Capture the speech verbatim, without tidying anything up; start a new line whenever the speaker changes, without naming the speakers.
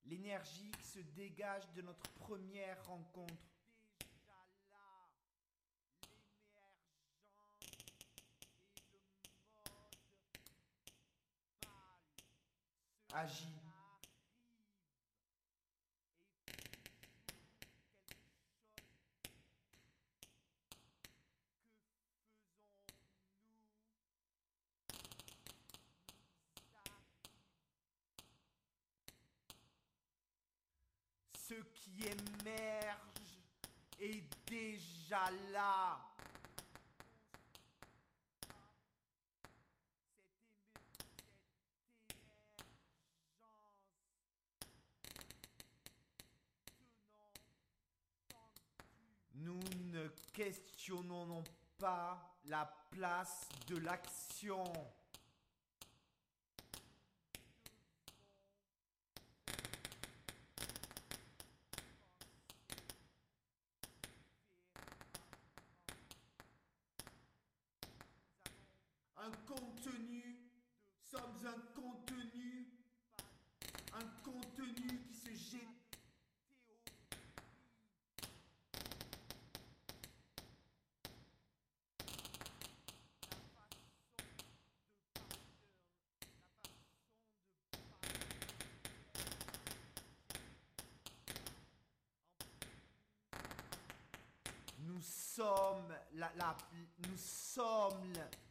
l'énergie qui se dégage de notre première rencontre.
Déjà là, l'émergence et le mode pâle. Cela
Agis.
arrive et toujours quelque chose. Que faisons-nous? Nous arrive.
Ce qui émerge est déjà là.
Cette, éme- cette émergence tenant tendu.
Nous ne questionnons pas la place de l'action. Un contenu, sommes un contenu, un contenu qui se jette. Nous sommes la, la, nous sommes